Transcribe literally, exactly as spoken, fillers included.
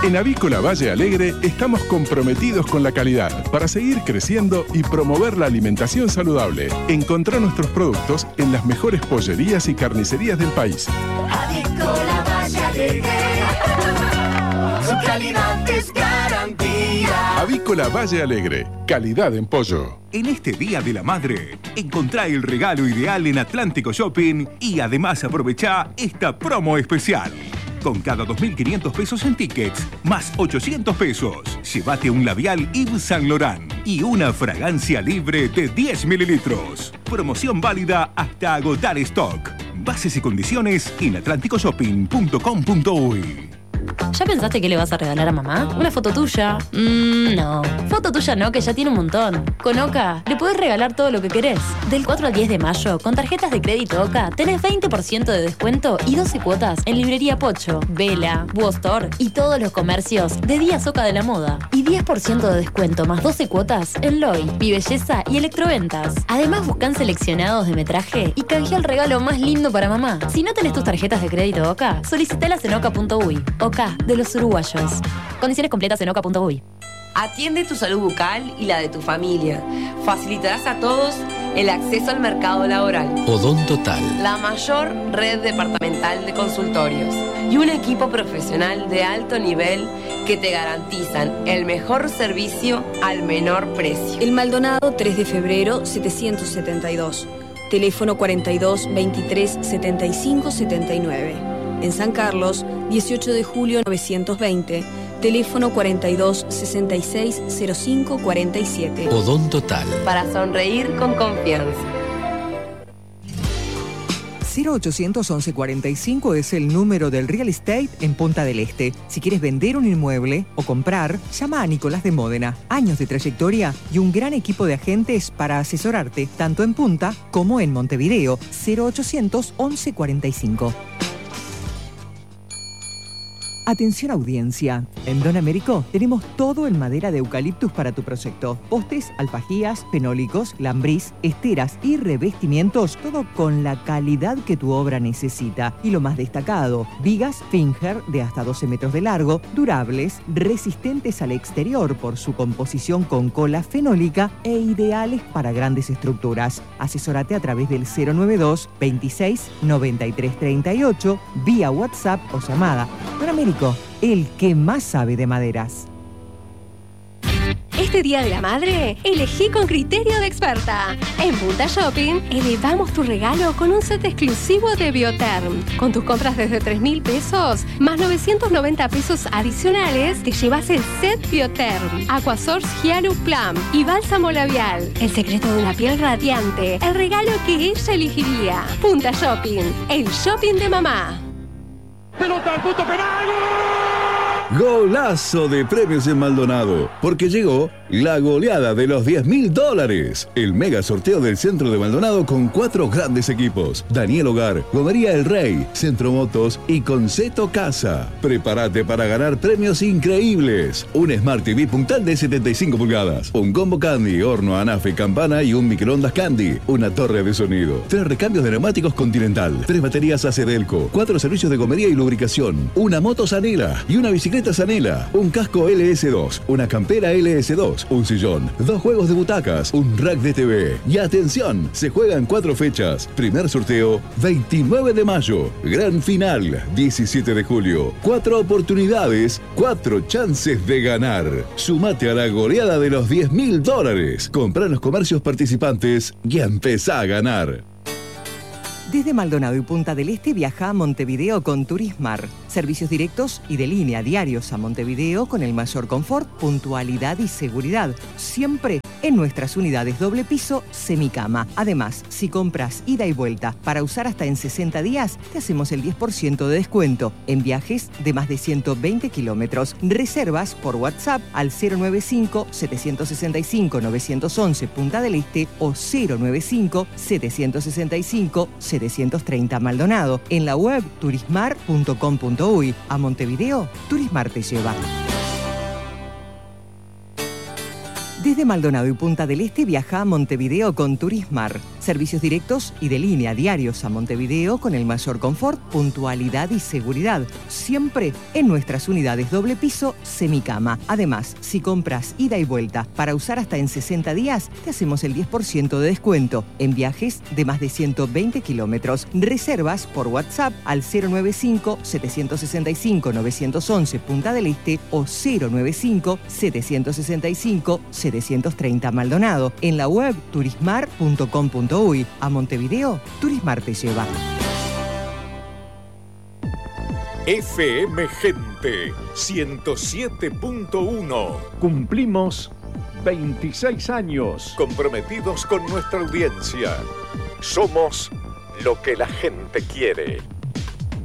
En Avícola Valle Alegre estamos comprometidos con la calidad para seguir creciendo y promover la alimentación saludable. Encontrá nuestros productos en las mejores pollerías y carnicerías del país. Avícola Valle Alegre, su calidad es garantía. Avícola Valle Alegre, calidad en pollo. En este Día de la Madre, encontrá el regalo ideal en Atlántico Shopping y además aprovechá esta promo especial. Con cada dos mil quinientos pesos en tickets, más ochocientos pesos, llévate un labial Yves Saint Laurent y una fragancia libre de diez mililitros. Promoción válida hasta agotar stock. Bases y condiciones en atlántico shopping punto com punto uy. ¿Ya pensaste qué le vas a regalar a mamá? ¿Una foto tuya? Mmm, no. Foto tuya no, que ya tiene un montón. Con Oca le podés regalar todo lo que querés. Del cuatro al diez de mayo, con tarjetas de crédito Oca, tenés veinte por ciento de descuento y doce cuotas en Librería Pocho, Vela, Búho Store y todos los comercios de Díaz Oca de la Moda. Y diez por ciento de descuento más doce cuotas en Loy, Mi Belleza y Electroventas. Además, buscan seleccionados de metraje y canjea el regalo más lindo para mamá. Si no tenés tus tarjetas de crédito Oca, solicitalas en oca punto uy. Oca, de los uruguayos. Condiciones completas en oca punto uy. Atiende tu salud bucal y la de tu familia. Facilitarás a todos el acceso al mercado laboral. Odontotal, La mayor red departamental de consultorios y un equipo profesional de alto nivel que te garantizan el mejor servicio al menor precio. El Maldonado tres de febrero setecientos setenta y dos. Teléfono cuarenta y dos, veintitrés, setenta y cinco, setenta y nueve. En San Carlos, dieciocho de julio novecientos veinte, teléfono cuarenta y dos, sesenta y seis, cero cinco, cuarenta y siete. Odontotal. Para sonreír con confianza. cero ochocientos once cuarenta y cinco es el número del real estate en Punta del Este. Si quieres vender un inmueble o comprar, llama a Nicolás de Módena. Años de trayectoria y un gran equipo de agentes para asesorarte, tanto en Punta como en Montevideo. cero ochocientos once cuarenta y cinco. Atención audiencia, en Don Américo tenemos todo en madera de eucaliptus para tu proyecto. Postes, alfajías, fenólicos, lambrís, esteras y revestimientos, todo con la calidad que tu obra necesita. Y lo más destacado, vigas Finger de hasta doce metros de largo, durables, resistentes al exterior por su composición con cola fenólica e ideales para grandes estructuras. Asesórate a través del cero noventa y dos, veintiséis, noventa y tres, treinta y ocho, vía WhatsApp o llamada. Don Américo, el que más sabe de maderas. Este Día de la Madre, elegí con criterio de experta. En Punta Shopping, elevamos tu regalo con un set exclusivo de Bioterm. Con tus compras desde tres mil pesos, más novecientos noventa pesos adicionales, te llevas el set Bioterm, Aquasource Hyalur Plum y bálsamo labial. El secreto de una piel radiante, el regalo que ella elegiría. Punta Shopping, el shopping de mamá. ¡Pelota al punto penal! Golazo de premios en Maldonado, porque llegó la goleada de los diez mil dólares. El mega sorteo del centro de Maldonado con cuatro grandes equipos: Daniel Hogar, Gomería El Rey, Centro Motos y Conceto Casa. Prepárate para ganar premios increíbles: un Smart T V puntal de setenta y cinco pulgadas, un combo Candy, horno, anafe, campana y un microondas Candy, una torre de sonido, tres recambios de neumáticos Continental, tres baterías A C Delco, cuatro servicios de gomería y lubricación, una moto Sanela y una bicicleta Sanela, un casco L S dos, una campera L S dos, un sillón, dos juegos de butacas, un rack de T V. Y atención, se juegan cuatro fechas. Primer sorteo, veintinueve de mayo. Gran final, diecisiete de julio. Cuatro oportunidades, cuatro chances de ganar. Sumate a la goleada de los diez mil dólares. Comprá en los comercios participantes y empezá a ganar. Desde Maldonado y Punta del Este viaja a Montevideo con Turismar. Servicios directos y de línea diarios a Montevideo con el mayor confort, puntualidad y seguridad. Siempre en nuestras unidades doble piso semicama. Además, si compras ida y vuelta para usar hasta en sesenta días, te hacemos el diez por ciento de descuento en viajes de más de ciento veinte kilómetros. Reservas por WhatsApp al cero noventa y cinco, setecientos sesenta y cinco, novecientos once Punta del Este o cero noventa y cinco, setecientos sesenta y cinco, setecientos treinta Maldonado. En la web turismar punto com punto uy. A Montevideo, Turismar te lleva. Desde Maldonado y Punta del Este viaja a Montevideo con Turismar. Servicios directos y de línea diarios a Montevideo con el mayor confort, puntualidad y seguridad. Siempre en nuestras unidades doble piso semicama. Además, si compras ida y vuelta para usar hasta en sesenta días, te hacemos el diez por ciento de descuento en viajes de más de ciento veinte kilómetros. Reservas por WhatsApp al cero nueve cinco, siete seis cinco, nueve uno uno Punta del Este o cero nueve cinco, siete seis cinco, siete tres cero Maldonado. En la web turismar punto com punto uy. A Montevideo, Turismar te lleva. F M Gente ciento siete punto uno. Cumplimos veintiséis años. Comprometidos con nuestra audiencia. Somos lo que la gente quiere.